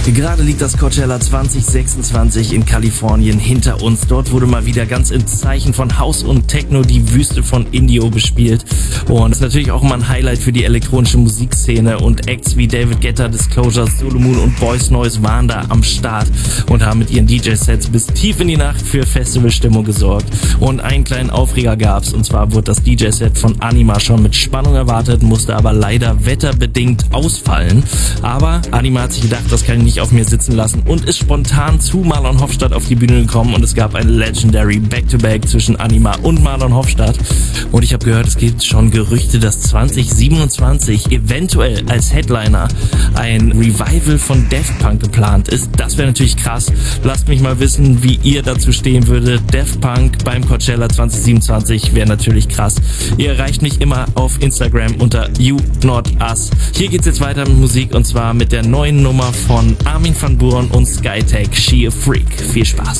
Gerade liegt das Coachella 2026 in Kalifornien hinter uns. Dort wurde mal wieder ganz im Zeichen von House und Techno die Wüste von Indio bespielt. Und das ist natürlich auch immer ein Highlight für die elektronische Musikszene. Und Acts wie David Guetta, Disclosure, Solomon und Boys Noise waren da am Start und haben mit ihren DJ-Sets bis tief in die Nacht für Festivalstimmung gesorgt. Und einen kleinen Aufreger gab's, und zwar wurde das DJ-Set von Anima schon mit Spannung erwartet, musste aber leider wetterbedingt ausfallen. Aber Anima hat sich gedacht, das kann ich nicht auf mir sitzen lassen und ist spontan zu Marlon Hofstadt auf die Bühne gekommen und es gab ein Legendary Back-to-Back zwischen Anima und Marlon Hofstadt. Und ich habe gehört, es gibt schon Gerüchte, dass 2027 eventuell als Headliner ein Revival von Daft Punk geplant ist. Das wäre natürlich krass. Lasst mich mal wissen, wie ihr dazu stehen würdet. Daft Punk beim Coachella 2027 wäre natürlich krass. Ihr erreicht mich immer auf Instagram unter YouNotUs. Hier geht's jetzt weiter mit Musik und zwar mit der neuen Nummer von Armin van Buuren und Skytech, She a Freak. Viel Spaß.